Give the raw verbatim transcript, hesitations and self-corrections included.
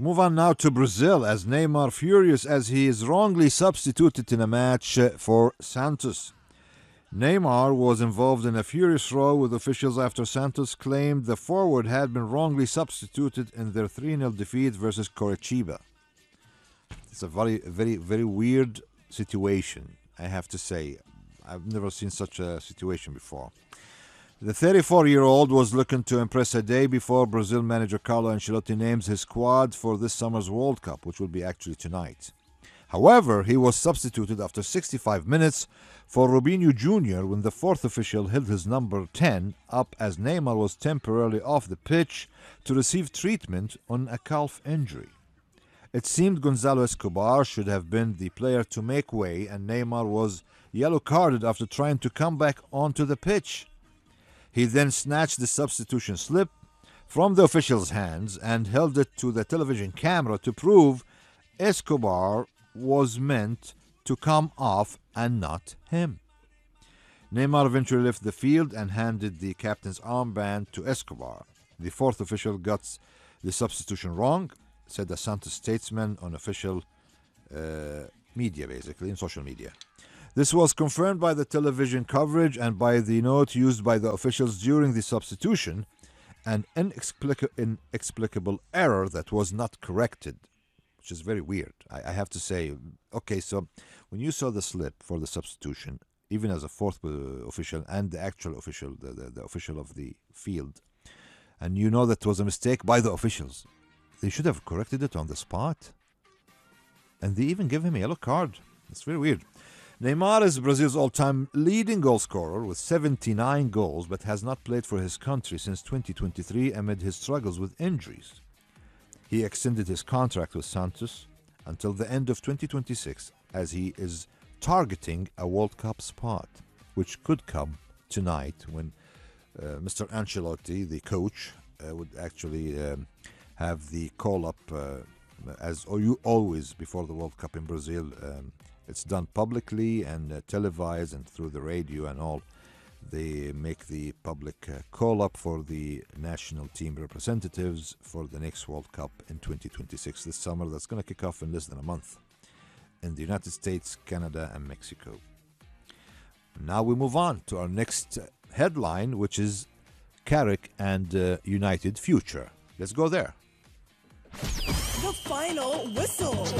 Move on now to Brazil, as Neymar furious as he is wrongly substituted in a match uh, for Santos. Neymar was involved in a furious row with officials after Santos claimed the forward had been wrongly substituted in their three nil defeat versus Coritiba. It's a very, very, very weird situation, I have to say. I've never seen such a situation before. The thirty-four-year-old was looking to impress a day before Brazil manager Carlo Ancelotti names his squad for this summer's World Cup, which will be actually tonight. However, he was substituted after sixty-five minutes for Robinho Junior when the fourth official held his number ten up as Neymar was temporarily off the pitch to receive treatment on a calf injury. It seemed Gonzalo Escobar should have been the player to make way, and Neymar was yellow-carded after trying to come back onto the pitch. He then snatched the substitution slip from the official's hands and held it to the television camera to prove Escobar was meant to come off and not him. Neymar eventually left the field and handed the captain's armband to Escobar. The fourth official got the substitution wrong, said a Santos statesman on official uh, media, basically, in social media. This was confirmed by the television coverage and by the note used by the officials during the substitution, an inexplic- inexplicable error that was not corrected, which is very weird. I, I have to say, okay, so when you saw the slip for the substitution, even as a fourth uh, official and the actual official, the, the, the official of the field, and you know that was a mistake by the officials, they should have corrected it on the spot. And they even gave him a yellow card. It's very weird. Neymar is Brazil's all-time leading goal scorer with seventy-nine goals, but has not played for his country since twenty twenty-three amid his struggles with injuries. He extended his contract with Santos until the end of twenty twenty-six, as he is targeting a World Cup spot, which could come tonight when uh, Mister Ancelotti, the coach, uh, would actually um, have the call-up, uh, as you always before the World Cup in Brazil. Um, It's done publicly and uh, televised and through the radio and all. They make the public uh, call-up for the national team representatives for the next World Cup in twenty twenty-six this summer. That's going to kick off in less than a month in the United States, Canada, and Mexico. Now we move on to our next headline, which is Carrick and uh, United future. Let's go there. The final whistle.